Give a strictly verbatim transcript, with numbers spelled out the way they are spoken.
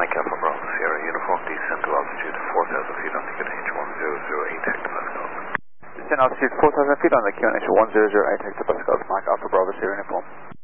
Mike Alpha Bravo Sierra Uniform, descend to altitude four thousand feet on the Q N H one zero zero eight hectopascals. Descend altitude four thousand feet on the Q N H one zero zero eight hectopascals, Mike Alpha Bravo Sierra Uniform.